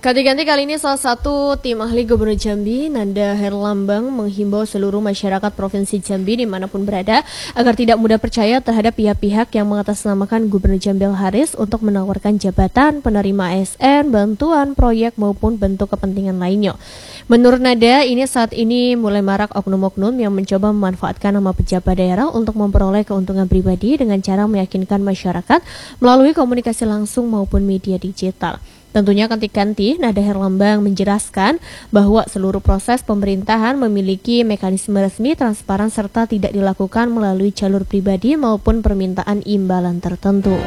Ganti-ganti kali ini salah satu tim ahli Gubernur Jambi, Nanda Herlambang, menghimbau seluruh masyarakat Provinsi Jambi dimanapun berada agar tidak mudah percaya terhadap pihak-pihak yang mengatasnamakan Gubernur Jambi Haris untuk menawarkan jabatan, penerima ASN, bantuan, proyek maupun bentuk kepentingan lainnya. Menurut Nanda, ini saat ini mulai marak oknum-oknum yang mencoba memanfaatkan nama pejabat daerah untuk memperoleh keuntungan pribadi dengan cara meyakinkan masyarakat melalui komunikasi langsung maupun media digital. Tentunya ganti-ganti, Nanda Herlambang menjelaskan bahwa seluruh proses pemerintahan memiliki mekanisme resmi, transparan, serta tidak dilakukan melalui jalur pribadi maupun permintaan imbalan tertentu.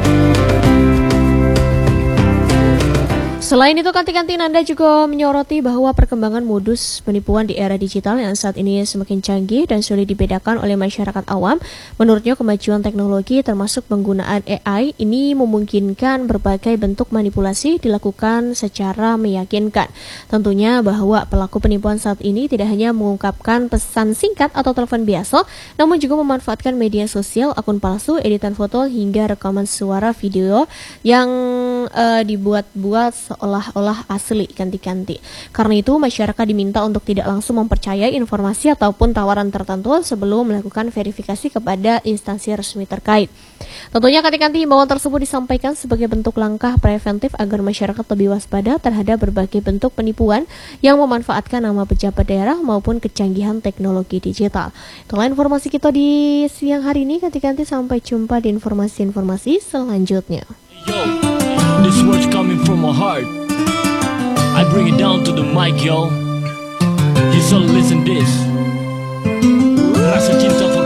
Selain itu, ganti-ganti Nanda juga menyoroti bahwa perkembangan modus penipuan di era digital yang saat ini semakin canggih dan sulit dibedakan oleh masyarakat awam. Menurutnya, kemajuan teknologi termasuk penggunaan AI ini memungkinkan berbagai bentuk manipulasi dilakukan secara meyakinkan. Tentunya bahwa pelaku penipuan saat ini tidak hanya mengungkapkan pesan singkat atau telepon biasa, namun juga memanfaatkan media sosial, akun palsu, editan foto, hingga rekaman suara video yang dibuat-buat seolah-olah asli ganti-ganti. Karena itu, masyarakat diminta untuk tidak langsung mempercayai informasi ataupun tawaran tertentu sebelum melakukan verifikasi kepada instansi resmi terkait. Tentunya ganti-ganti himbauan tersebut disampaikan sebagai bentuk langkah preventif agar masyarakat lebih waspada terhadap berbagai bentuk penipuan yang memanfaatkan nama pejabat daerah maupun kecanggihan teknologi digital. Itulah informasi kita di siang hari ini. Ganti-ganti, sampai jumpa di informasi-informasi selanjutnya. Yo, this words coming from my heart. I bring it down to the mic, yo. You so listen this. Rasa cinta